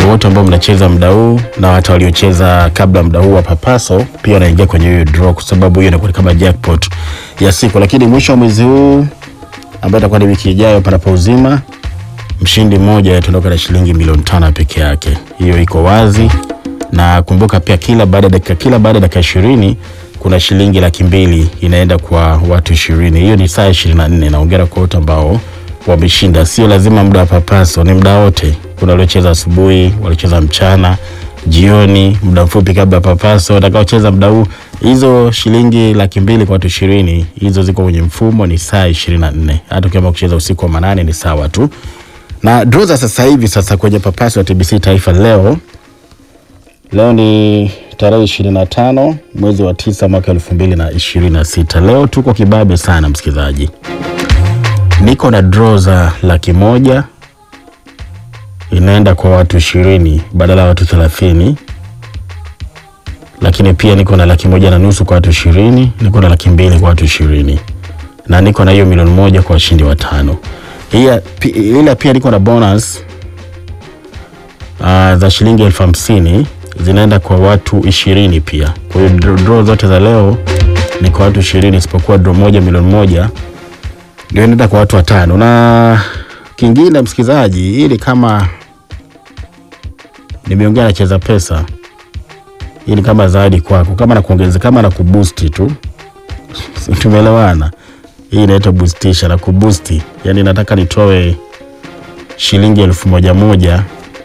wote ambao mnacheza muda huu na hata waliocheza kabla muda huu wa Papaso pia wanaingia kwenye hiyo draw, kwa sababu hiyo inakuwa kama jackpot ya siku. Lakini mwisho wa mwezi huu ambao itakuwa ni wiki ijayo, panapo uzima, mshindi mmoja ataondoka na shilingi milioni 5 peke yake. Hiyo iko wazi, na kumbuka pia kila baada ya dakika 20 kuna shilingi 200,000 inaenda kwa watu 20. Hiyo ni saa 24. Naongera kwa wote ambao wameshinda. Sio lazima muda wa Papaso, ni muda wote. Kuna waliocheza asubuhi, waliocheza mchana, jioni, muda mfupi kabla ya Papaso, watakaocheza muda huu. Hizo shilingi 200,000 kwa watu 20, hizo ziko kwenye mfumo, ni saa 24. Hata kama kucheza usiku wa manane ni sawa tu. Na draw za sasa hivi kwenye Papaso ya TBC Taifa leo ni tarehe 25 mwezi wa 9 mwaka 2026. Leo tuko kibabe sana msikizaji. Niko na draw za 100,000 inaenda kwa watu 20 badala ya watu 30. Lakini pia niko na 1,500,000 kwa watu 20, niko na 200,000 kwa watu 20. Na niko na hiyo milioni 1 kwa washindi 5. Ila pia niko na bonus za shilingi 50,000 zinaenda kwa watu 20 pia. Kwa hiyo draw zote za leo ni kwa watu 20, isipokuwa draw moja milioni 1 ndio inaenda kwa watu 5. Na kingine msikizaji, ili kama nimeongea na Cheza Pesa, ili kama zawadi kwako, kama na kuongeza, kama na kuboost tu. Tumeelewana? Hii inaitwa boostisha na kuboost. Yaani nataka nitoe shilingi 1,000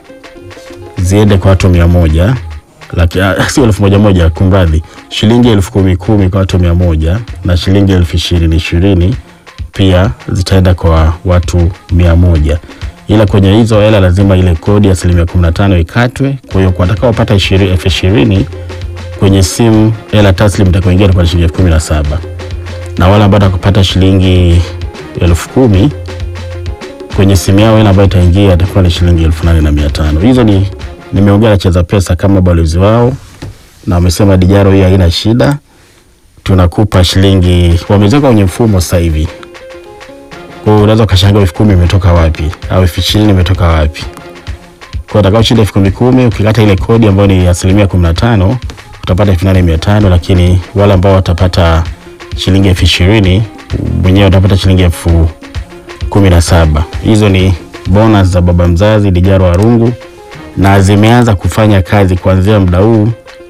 ziende kwa watu 100. Lakini sio 1,000, kumradhi, shilingi 10,000 kwa watu 100 na shilingi 20,000 pia zitaenda kwa watu 100. Ila kwenye hizo hela lazima ile kodi ya 15% ikatwe. Kwa hiyo kwa atakao pata 20,000 kwenye simu, hela taslim itakoingia kwa shilingi 17,000. Na wale ambao watakapata shilingi 10,000 kwenye simu yao, hela ambayo itaingia itakuwa ni shilingi 8,500. Hizo nimeongea na Cheza Pesa kama balozi wao, na wamesema Dijaro hii haina shida. Tunakupa shilingi, wameweka kwenye mfumo sasa hivi. Kwa hiyo unaweza ukashangaa 10,000 imetoka wapi au 20,000 imetoka wapi. Kwa atakao shinda 10,000 ukikata ile kodi ambayo ni 15%, utapata 8,500. Lakini wale ambao watapata shilingi 20,000 mwenyewe utapata shilingi 17,000. Hizo ni bonus za baba mzazi Dijaro Arungu, na zimeanza kufanya kazi kuanzia muda huu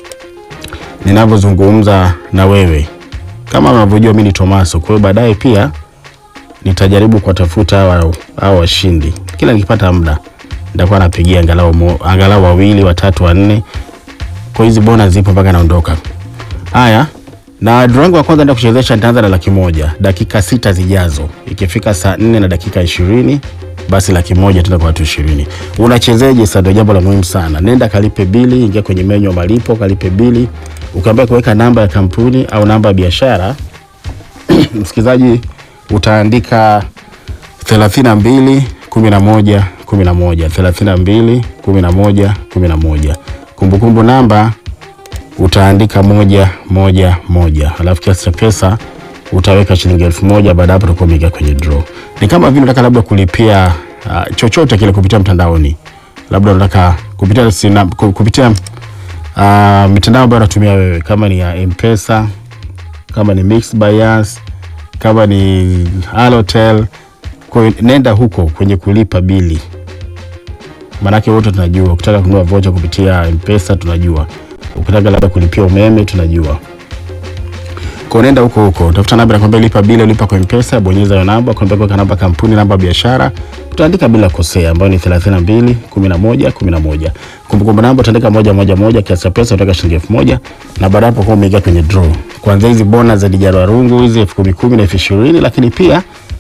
ninavyozungumza na wewe. Kama unavyojua mimi ni Tomaso, kwa hiyo baadaye pia nitajaribu kuwatafuta hao washindi. Kila nikipata muda nitakuwa napigia angalau wawili, watatu, wanne. Kwa hizi bonus zipo mpaka naondoka. Haya, na draw yangu ya kwanza ndio kuchezesha, nitaanza na 100,000 dakika 6 zijazo. Ikifika saa 4 na dakika 20, basi 100,000 tena kwa watu 20. Unachezeje sasa? Ndio jambo la muhimu sana. Nenda kalipe bili, ingia kwenye menyu ya malipo, kalipe bili. Ukiambia kuweka namba ya kampuni au namba ya biashara, msikizaji, utaandika 32 11 11 32 11 11. Kumbukumbu namba utaandika 111. Alafu kiasi cha pesa utaweka shilingi 1,000. Baada hapo utakuwa umeingia kwenye draw. Ni kama vile unataka labda kulipia chochote kile kupitia mtandaoni. Labda unataka kupitia mitandao ambayo unatumia wewe, kama ni ya M-Pesa, kama ni Mixx by Yas, kama ni Halotel. Kwa nenda huko kwenye kulipa bili. Manake wote tunajua ukitaka kununua voucher kupitia M-Pesa tunajua. Ukitaka labda kulipia umeme tunajua. Kwa nenda huko, tafuta namba nakwambia lipa bili, ulipa kwa M-Pesa, bonyeza hiyo namba, kwambia kwa namba kampuni, namba biashara, utaandika bila kosea ambayo ni 32 11 11. Kumbukumbu namba utaandika 111, kiasi cha pesa utaweka shilingi 1,000, na baada hapo kwa umeingia kwenye draw. Kwanza hizi bonus za Dijaro Arungu hizi 10,000 na 20,000, lakini pia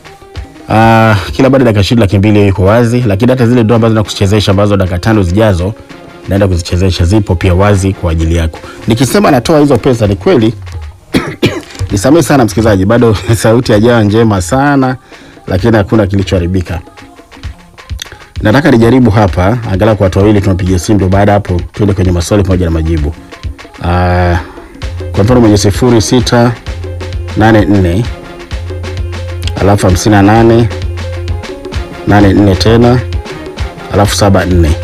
kila baada ya dakika 20 200,000 iko wazi. Lakini hata zile draw ambazo nakuchezesha ambazo dakika 5 zijazo naenda kuzichezesha zipo pia wazi kwa ajili yako. Nikisema natoa hizo pesa ni kweli nisamehe sana msikizaji, bado sauti hajawa njema sana, lakini hakuna kilichoharibika. Nataka nijaribu hapa angalau kwa watu wawili, tunapigia simu ndio baada hapo tuende kwenye maswali pamoja na majibu. Kwa mfano mwenye 0684 alafu 58 84 tena alafu 74.